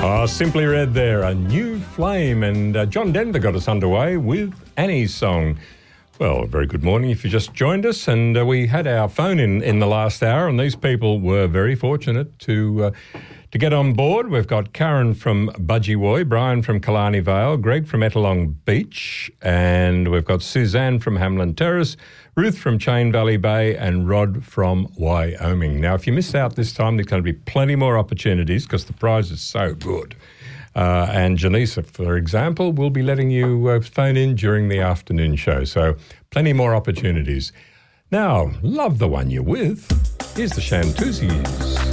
Simply Red there, a new flame. And John Denver got us underway with Annie's song. Well, very good morning if you just joined us. And we had our phone in the last hour, and these people were very fortunate to get on board. We've got Karen from Budgewoi, Brian from Killarney Vale, Greg from Ettalong Beach, and we've got Suzanne from Hamlin Terrace, Ruth from Chain Valley Bay, and Rod from Wyoming. Now, if you missed out this time, there's going to be plenty more opportunities because the prize is so good. And Janice, for example, will be letting you phone in during the afternoon show. So plenty more opportunities. Now, love the one you're with. Here's the Shantuzis.